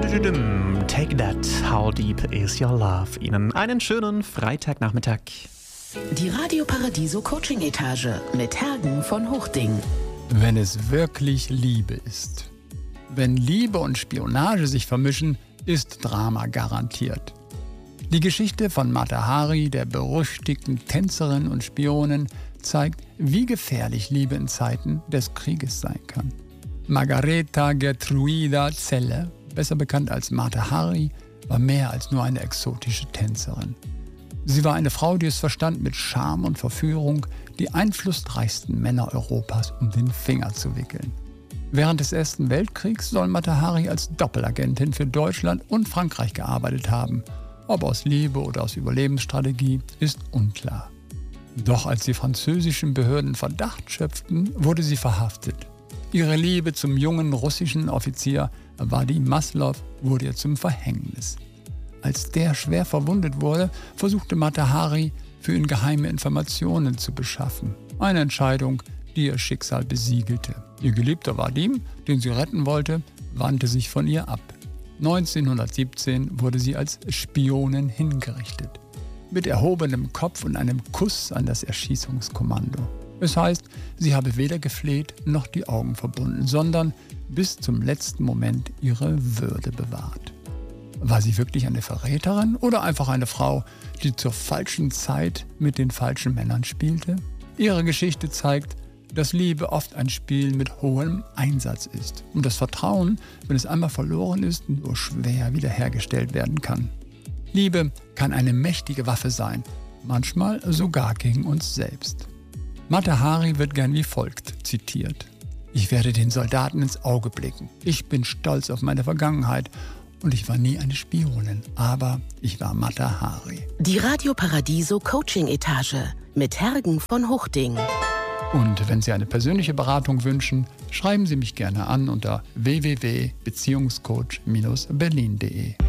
Take that, how deep is your love? Ihnen einen schönen Freitagnachmittag. Die Radio Paradiso Coaching Etage mit Hergen von Hochding. Wenn es wirklich Liebe ist. Wenn Liebe und Spionage sich vermischen, ist Drama garantiert. Die Geschichte von Mata Hari, der berüchtigten Tänzerin und Spionin, zeigt, wie gefährlich Liebe in Zeiten des Krieges sein kann. Margareta Gertruida Celle, besser bekannt als Mata Hari, war mehr als nur eine exotische Tänzerin. Sie war eine Frau, die es verstand, mit Charme und Verführung die einflussreichsten Männer Europas um den Finger zu wickeln. Während des Ersten Weltkriegs soll Mata Hari als Doppelagentin für Deutschland und Frankreich gearbeitet haben. Ob aus Liebe oder aus Überlebensstrategie, ist unklar. Doch als die französischen Behörden Verdacht schöpften, wurde sie verhaftet. Ihre Liebe zum jungen russischen Offizier Vadim Maslow wurde ihr zum Verhängnis. Als der schwer verwundet wurde, versuchte Mata Hari, für ihn geheime Informationen zu beschaffen. Eine Entscheidung, die ihr Schicksal besiegelte. Ihr geliebter Vadim, den sie retten wollte, wandte sich von ihr ab. 1917 wurde sie als Spionin hingerichtet. Mit erhobenem Kopf und einem Kuss an das Erschießungskommando. Es heißt, sie habe weder gefleht noch die Augen verbunden, sondern bis zum letzten Moment ihre Würde bewahrt. War sie wirklich eine Verräterin oder einfach eine Frau, die zur falschen Zeit mit den falschen Männern spielte? Ihre Geschichte zeigt, dass Liebe oft ein Spiel mit hohem Einsatz ist und das Vertrauen, wenn es einmal verloren ist, nur schwer wiederhergestellt werden kann. Liebe kann eine mächtige Waffe sein, manchmal sogar gegen uns selbst. Mata Hari wird gern wie folgt zitiert: Ich werde den Soldaten ins Auge blicken. Ich bin stolz auf meine Vergangenheit und ich war nie eine Spionin, aber ich war Mata Hari. Die Radio Paradiso Coaching Etage mit Hergen von Hochding. Und wenn Sie eine persönliche Beratung wünschen, schreiben Sie mich gerne an unter www.beziehungscoach-berlin.de.